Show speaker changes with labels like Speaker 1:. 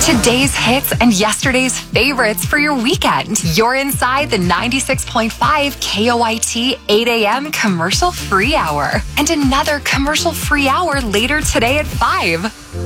Speaker 1: Today's hits and yesterday's favorites for your weekend. You're inside the 96.5 KOIT 8 a.m. commercial free hour. And another commercial free hour later today at 5.